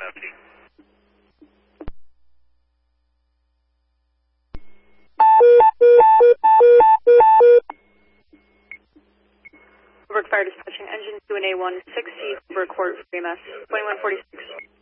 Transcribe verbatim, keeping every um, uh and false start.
capacity. Fire dispatching engine to an A one sixty, record for E M S twenty-one forty-six.